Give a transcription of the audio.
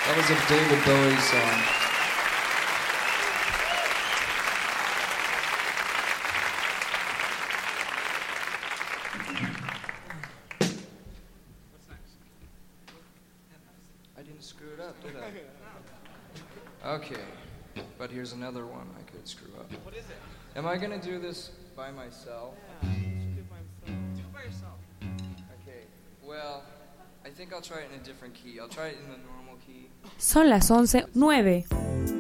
That was a David Bowie song. What's next? I didn't screw it up, did I? Okay, but here's another one I could screw up. What is it? Am I gonna do this by myself? Yeah, you should do it by himself. Do it by yourself. Okay, well, I think I'll try it in a different key. I'll try it in the normal key. Son las 11:09.